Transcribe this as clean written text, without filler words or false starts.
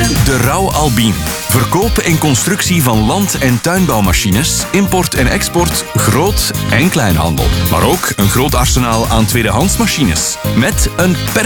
De Rauw Albin. Verkoop en constructie van land- en tuinbouwmachines, import en export, groot- en kleinhandel. Maar ook een groot arsenaal aan tweedehands machines. Met een perfect